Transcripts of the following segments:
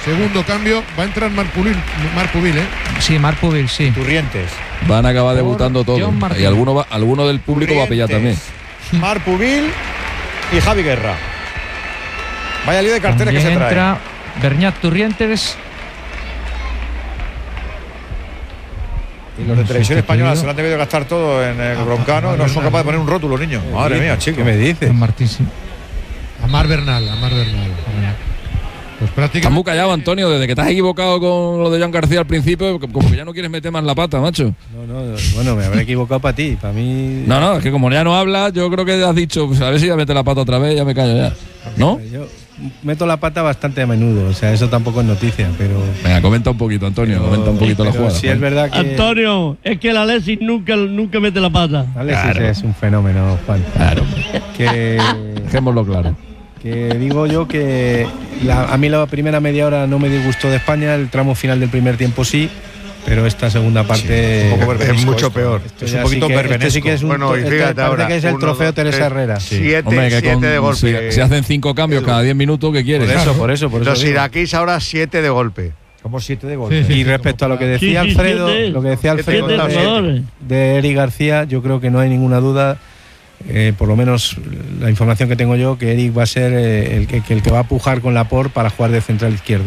Segundo cambio, va a entrar Marc Pubil, ¿eh? Sí, Marc Pubil, sí. Turrientes. Van a acabar debutando todos. Y alguno del público va a pillar también. Marc Pubil y Javi Guerra. Vaya lío de carteles que se trae. Entra Berñat Turrientes. Y los de Televisión Española se lo han debido gastar todo en el Broncano. No son capaces de poner un rótulo, niños. Madre mía, chico. ¿Qué me dices? Martín, sí. Amar Bernal. Pues prácticamente. Estás muy callado, Antonio, desde que te has equivocado con lo de Joan García al principio, como que ya no quieres meter más la pata, macho. No, bueno, me habré equivocado para ti, para mí. No, es que como ya no hablas, yo creo que has dicho, pues a ver si ya mete la pata otra vez, ya me callo ya. ¿No? Yo meto la pata bastante a menudo, o sea, eso tampoco es noticia, pero. Venga, comenta un poquito, Antonio, comenta un poquito la jugada. Sí, es verdad que. Antonio, es que el Alexis nunca mete la pata. Alexis Claro. es un fenómeno, Juan. Claro. Que. Dejémoslo claro. Que digo yo que a mí la primera media hora no me disgustó de España, el tramo final del primer tiempo sí, pero esta segunda parte es mucho peor. Es un poquito berbenesco. Sí que es Bueno, y fíjate ahora, que es el 1, trofeo 2, Teresa 3, Herrera. Hombre, que 7 de golpe. Si hacen 5 cambios cada 10 minutos, ¿qué quieres? Por eso. Los iraquíes ahora 7 de golpe. Como 7 de golpe. Sí, Y respecto a lo que decía Alfredo, de Eric García, yo creo que no hay ninguna duda. Por lo menos la información que tengo yo, que Eric va a ser el que va a pujar con Laporte para jugar de central izquierdo.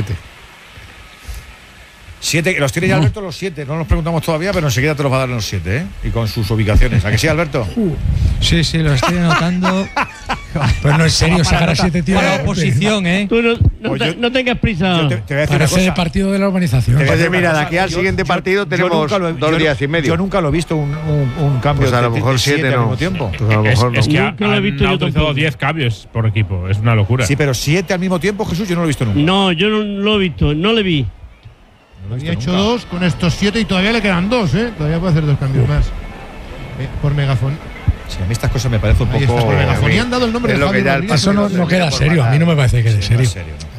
7, los tiene ya Alberto los 7, no nos preguntamos todavía, pero enseguida te los va a dar en los 7, ¿eh? Y con sus ubicaciones. ¿A que sí, Alberto? Sí, lo estoy anotando. Pero no es serio sacar a 7 tíos. Para la oposición, ¿eh? Tú no tengas prisa. Te voy a decir Para una hacer el cosa. partido de la urbanización. Oye, mira, de aquí al siguiente partido tenemos 2 días y medio. Yo nunca lo he visto un cambio Pues a lo mejor de 7 7 al no. mismo tiempo. Pues a lo mejor no. Es que Nunca lo he visto han yo autorizado tampoco. 10 cambios por equipo. Es una locura. Sí, pero 7 al mismo tiempo, Jesús, yo no lo he visto nunca. No, yo no lo he visto, no le vi. Había hecho 2 con estos 7 y todavía le quedan 2, ¿eh? Todavía puede hacer 2 cambios más. Por megafonía. Sí, a mí estas cosas me parece un poco. Por megafonía han dado el nombre Es de lo que Javi ya Rodríguez. Eso no queda serio. A mí no me parece que quede No es serio. serio.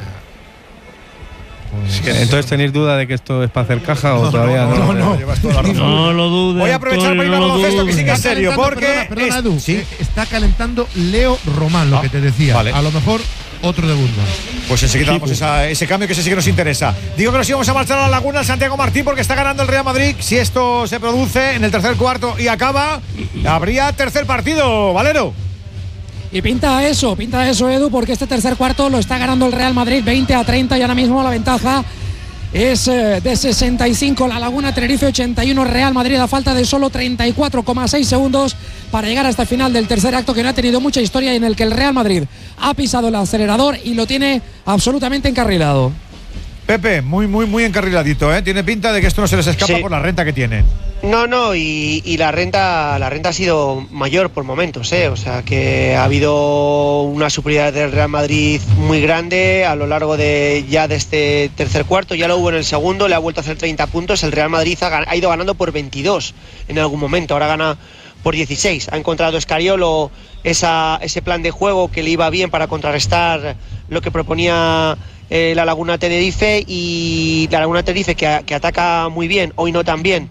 Entonces, ¿tenéis duda de que esto es para hacer caja o todavía no? Llevas toda la razón. No lo dudes. Voy a aprovechar para ir a baloncesto, que sí que es serio, porque. Perdona, Edu, ¿Sí? está calentando Leo Román, lo que te decía. Vale. A lo mejor otro de Guzmán. Pues enseguida damos ese cambio que ese sí que nos interesa. Digo que nos íbamos a marchar a la Laguna, Santiago Martín, porque está ganando el Real Madrid. Si esto se produce en el tercer cuarto y acaba, habría tercer partido, Valero. Y pinta eso, Edu, porque este tercer cuarto lo está ganando el Real Madrid 20-30 y ahora mismo la ventaja es de 65, La Laguna, Tenerife 81, Real Madrid a falta de solo 34,6 segundos para llegar hasta el final del tercer acto, que no ha tenido mucha historia y en el que el Real Madrid ha pisado el acelerador y lo tiene absolutamente encarrilado. Pepe, muy encarriladito, ¿eh? Tiene pinta de que esto no se les escapa por la renta que tienen. No, y la renta ha sido mayor por momentos, o sea que ha habido una superioridad del Real Madrid muy grande a lo largo de este tercer cuarto, ya lo hubo en el segundo, le ha vuelto a hacer 30 puntos, el Real Madrid ha ido ganando por 22 en algún momento, ahora gana por 16, ha encontrado Escariolo ese plan de juego que le iba bien para contrarrestar lo que proponía la Laguna Tenerife, y la Laguna Tenerife que ataca muy bien, hoy no tan bien.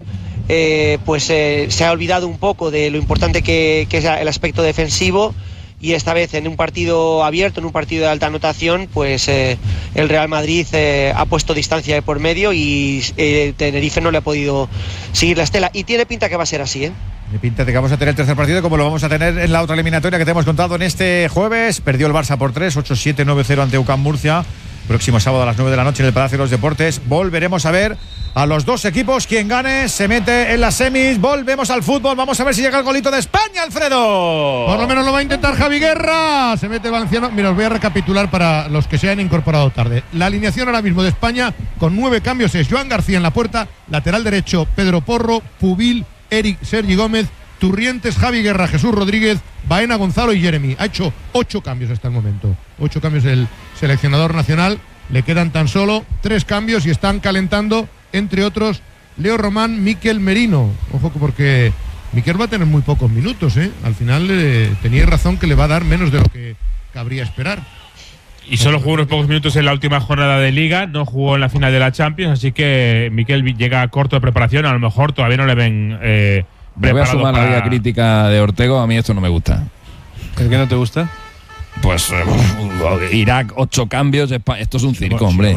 Se ha olvidado un poco de lo importante que es el aspecto defensivo, y esta vez en un partido abierto, en un partido de alta anotación, pues el Real Madrid ha puesto distancia de por medio y Tenerife no le ha podido seguir la estela, y tiene pinta que va a ser así, ¿eh? Tiene pinta de que vamos a tener el tercer partido como lo vamos a tener en la otra eliminatoria que te hemos contado en este jueves. Perdió el Barça por 3, 8-7, 9-0 ante UCAM Murcia. Próximo sábado a las 9 de la noche en el Palacio de los Deportes. Volveremos a ver a los dos equipos. Quien gane se mete en las semis. Volvemos al fútbol. Vamos a ver si llega el golito de España, Alfredo. Por lo menos lo va a intentar Javi Guerra. Se mete Valenciano. Mira, os voy a recapitular para los que se hayan incorporado tarde. La alineación ahora mismo de España con 9 cambios es Joan García en la puerta, lateral derecho Pedro Porro, Pubil, Eric, Sergi Gómez, Turrientes, Javi Guerra, Jesús Rodríguez, Baena, Gonzalo y Jeremy. Ha hecho 8 cambios hasta el momento. 8 cambios el seleccionador nacional. Le quedan tan solo 3 cambios y están calentando, entre otros, Leo Román, Miquel Merino. Ojo, porque Miquel va a tener muy pocos minutos, ¿eh? Al final teníais razón que le va a dar menos de lo que cabría esperar. Y solo jugó unos pocos minutos en la última jornada de Liga, no jugó en la final de la Champions, así que Miquel llega corto de preparación, a lo mejor todavía no le ven me voy a sumar a la vía crítica de Ortego, a mí esto no me gusta. ¿El que no te gusta? Pues Irak, 8 cambios, esto es un circo, hombre.